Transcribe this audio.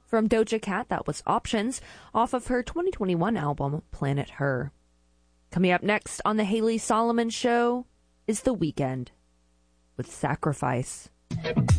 From Doja Cat, that was Options, off of her 2021 album, Planet Her. Coming up next on The Haley Solomon Show is The Weeknd with Sacrifice.